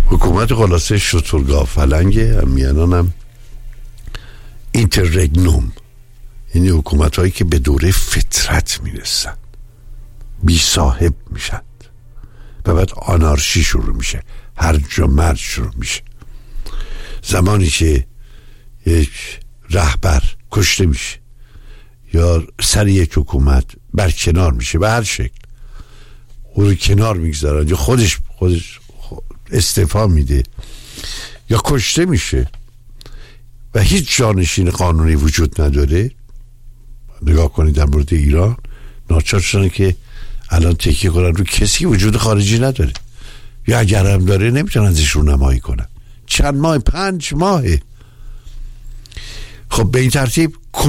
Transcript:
حکومت خلاصه شترگاه فلنگه، میانانم اینتررگنوم، یعنی حکومت هایی که به دوره فطرت میرسن، بی صاحب میشن و بعد آنارشی شروع میشه، هر جا مرج شروع میشه. زمانی که یک رهبر کشته میشه یا سر یک حکومت برکنار میشه به هر شکل، او رو کنار میگذارن یا خودش استعفا میده یا کشته میشه و هیچ جانشین قانونی وجود نداره. نگاه کنید در مورد ایران، ناچار شدن که الان تکیه کنن رو کسی وجود خارجی نداره، یا اگر هم داره نمیتونن ازش رونمایی کنن. چند ماه، 5 ماهه. خب به این ترتیب